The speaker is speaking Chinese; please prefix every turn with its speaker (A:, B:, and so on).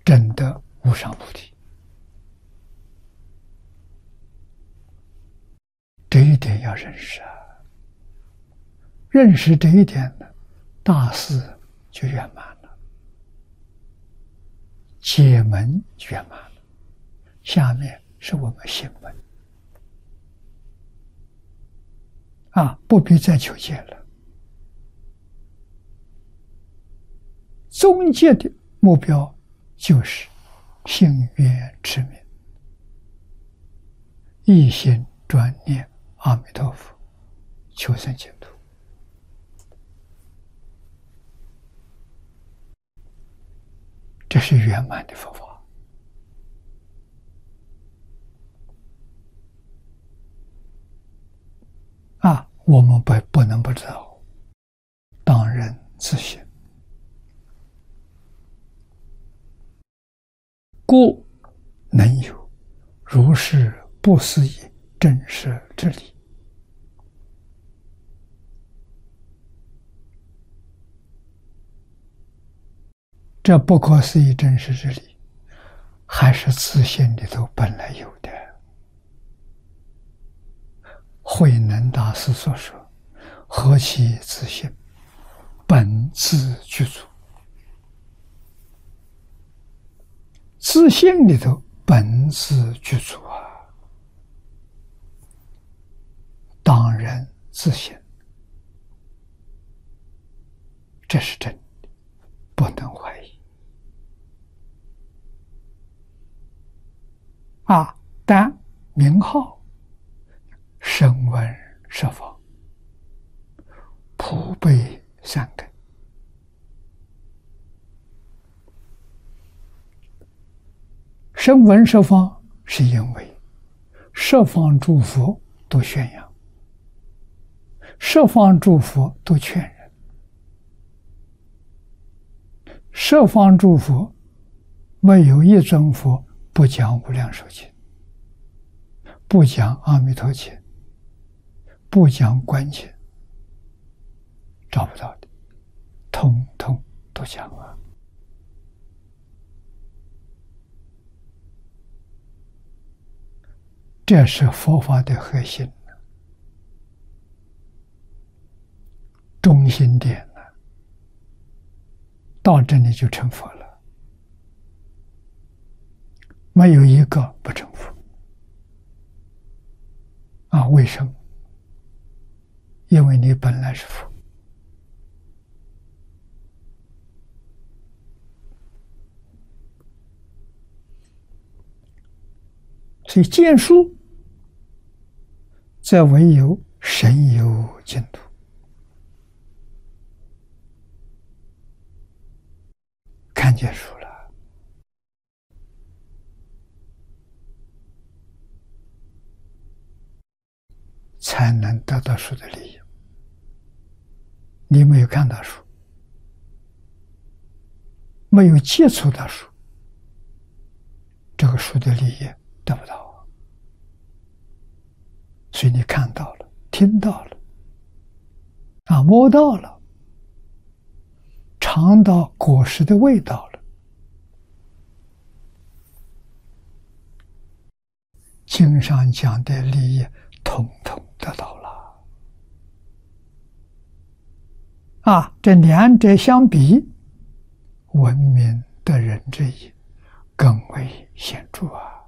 A: 证得无上菩提。这一点要认识啊！认识这一点呢，大事就圆满了，解门圆满了。下面是我们行门不必再求解了。终极的目标就是信愿持名，一心专念阿弥陀佛，求生净土。这是圆满的佛法我们不能不知道，当人自省，故能有如是不思议真实之理。这不可思议真实之理，还是自性里头本来有的。慧能大师所说：“何其自性，本自具足。”自性里头本自具足当人自省，这是真的，不能怀疑。但名号声闻摄方，普被三根。声闻摄方是因为十方诸佛都宣扬，十方诸佛都劝人，十方诸佛没有一尊佛不讲无量寿经，不讲阿弥陀经，不讲观经，找不到的，通通都讲这是佛法的核心，中心点到这里就成佛了，没有一个不成佛。为什么？因为你本来是佛。所以见书则唯有神游净土，看见书了，才能得到书的利益。你没有看到书，没有接触到书，这个书的利益得不到。所以你看到了，听到了，摸到了，尝到果实的味道了，经上讲的利益统统得到了。这两者相比，闻名得人之义更为显著